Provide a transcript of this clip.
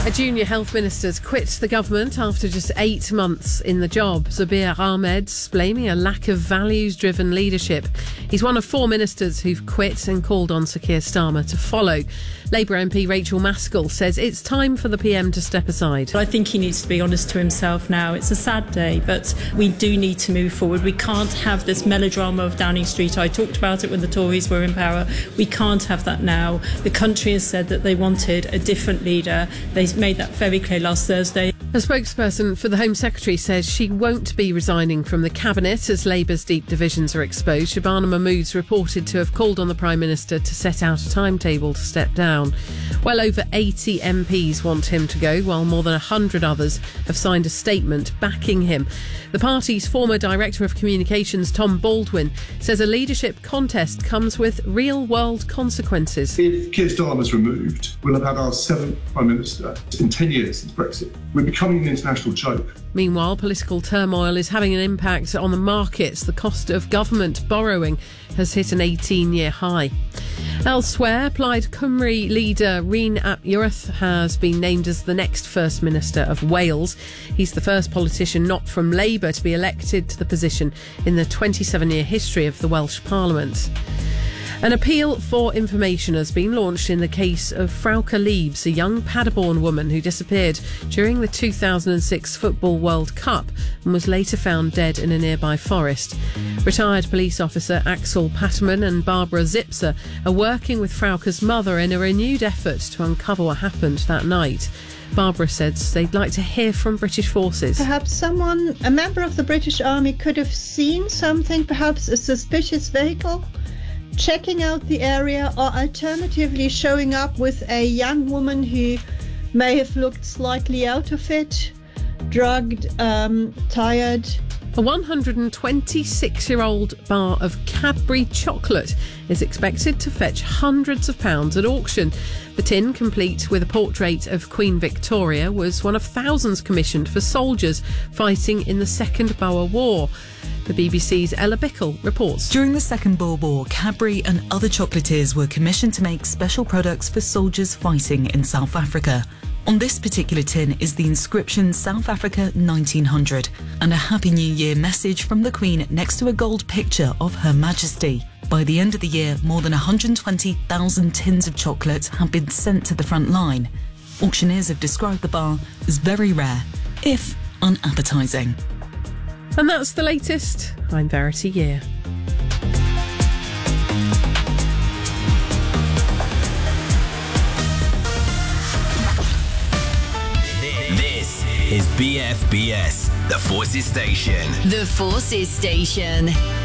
A junior health minister's quit the government after just 8 months in the job. Zubair Ahmed's blaming a lack of values-driven leadership. He's one of 4 ministers who've quit and called on Sir Keir Starmer to follow. Labour MP Rachel Maskell says it's time for the PM to step aside. I think he needs to be honest to himself now. It's a sad day, but we do need to move forward. We can't have this melodrama of Downing Street. I talked about it when the Tories were in power. We can't have that now. The country has said that they wanted a different leader. They made that very clear last Thursday. A spokesperson for the Home Secretary says she won't be resigning from the Cabinet as Labour's deep divisions are exposed. Shabana Mahmood's reported to have called on the Prime Minister to set out a timetable to step down. Well over 80 MPs want him to go, while more than 100 others have signed a statement backing him. The party's former Director of Communications, Tom Baldwin, says a leadership contest comes with real-world consequences. If Keir Starmer's removed, we'll have had our 7th Prime Minister in 10 years since Brexit. We're becoming an international joke. Meanwhile, political turmoil is having an impact on the markets. The cost of government borrowing has hit an 18-year high. Elsewhere, Plaid Cymru leader Rhun ap Iorwerth has been named as the next First Minister of Wales. He's the first politician not from Labour to be elected to the position in the 27-year history of the Welsh Parliament. An appeal for information has been launched in the case of Frauke Leaves, a young Paderborn woman who disappeared during the 2006 Football World Cup and was later found dead in a nearby forest. Retired police officer Axel Patterman and Barbara Zipser are working with Frauke's mother in a renewed effort to uncover what happened that night. Barbara says they'd like to hear from British forces. Perhaps a member of the British Army could have seen something, perhaps a suspicious vehicle, checking out the area, or alternatively showing up with a young woman who may have looked slightly out of it, drugged, tired. A 126-year-old bar of Cadbury chocolate is expected to fetch hundreds of pounds at auction. The tin, complete with a portrait of Queen Victoria, was one of thousands commissioned for soldiers fighting in the Second Boer War. The BBC's Ella Bickle reports. During the Second Boer War, Cadbury and other chocolatiers were commissioned to make special products for soldiers fighting in South Africa. On this particular tin is the inscription South Africa 1900 and a Happy New Year message from the Queen next to a gold picture of Her Majesty. By the end of the year, more than 120,000 tins of chocolate have been sent to the front line. Auctioneers have described the bar as very rare, if unappetising. And that's the latest. I'm Verity Year. This is BFBS, the Forces Station. The Forces Station.